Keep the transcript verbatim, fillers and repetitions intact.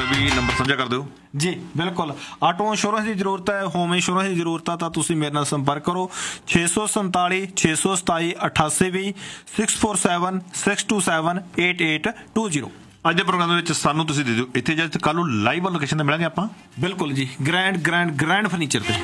ਵੀ number ਸਾਂਝਾ ਕਰ ਦਿਓ ਜੀ। ਬਿਲਕੁਲ, ਆਟੋ ਇੰਸ਼ੋਰੈਂਸ ਦੀ ਜ਼ਰੂਰਤ ਹੈ, ਹੋਮ ਇੰਸ਼ੋਰੈਂਸ ਦੀ ਜ਼ਰੂਰਤ ਹੈ ਤਾਂ ਤੁਸੀਂ ਮੇਰੇ ਨਾਲ ਸੰਪਰਕ ਕਰੋ ਛੇ ਸੌ ਸੰਤਾਲੀ ਛੇ ਸੌ ਸਤਾਈ ਅਠਾਸੀ ਵੀਹ six four seven six to seven eight eight two zero. ਅੱਜ ਦੇ ਪ੍ਰੋਗਰਾਮ ਦੇ ਵਿੱਚ ਸਾਨੂੰ ਤੁਸੀਂ ਦੇ ਦਿਓ ਇੱਥੇ ਜਦ ਕੱਲ੍ਹ ਨੂੰ ਲਾਈਵ ਲੋਕੇਸ਼ਨ 'ਤੇ ਮਿਲਾਂਗੇ ਆਪਾਂ। ਬਿਲਕੁਲ ਜੀ, ਗ੍ਰੈਂਡ ਗ੍ਰੈਂਡ ਗ੍ਰੈਂਡ ਫਰਨੀਚਰ 'ਤੇ।